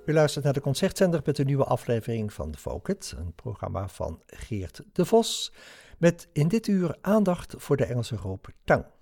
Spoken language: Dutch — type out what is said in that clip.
U luistert naar de Concertzender met een nieuwe aflevering van The Folk-It, een programma van Geert de Vos, met in dit uur aandacht voor de Engelse groep Tang.